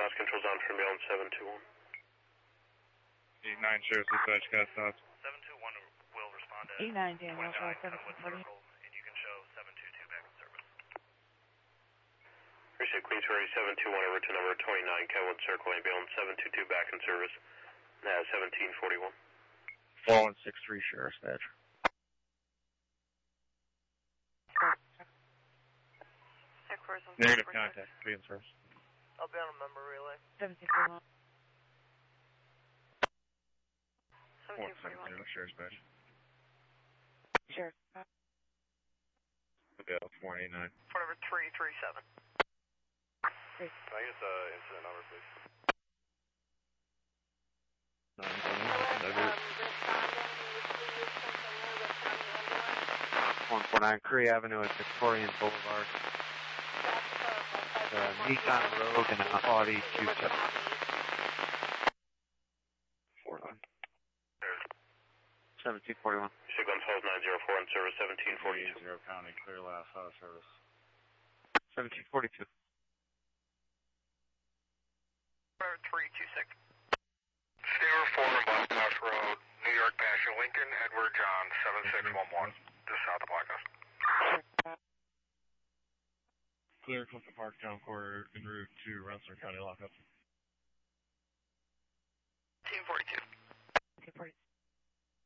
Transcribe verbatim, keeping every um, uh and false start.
Lost controls on from Beyond seven two one. eight nine Sheriff Dispatch, got stopped. seven two one will respond to eight nine Daniel, twenty-nine seventeen forty. Circle, and you can show seven two two back in service. Appreciate Queensbury seven two one over to number twenty-nine Kenwood Circle, and Beyond seven two two back in service. Now seventeen forty-one. four one six three Sheriff's Badge. Negative contact, be in service. I'll be on a member relay. seventeen forty-one. seventeen forty-one. Sheriff's Badge. Sheriff. Okay, four eight nine. Phone number three three seven. Can I get the incident number, please? one forty-nine Curry Avenue at Victorian Boulevard. Uh, Nissan Rogue and an Audi Q seven. four nine. seventeen forty-one. Signal twelve nine zero four in service, seventeen forty-two. Zero County, clear last, out of service. seventeen forty-two. three two six. Steamer four on Boston House Road, New York Passion Lincoln, Edward John, seven six one one, just south of Black House. Clear Clifton Park Town Quarter en route to Rensselaer County lockup. Team forty-two. Okay, forty.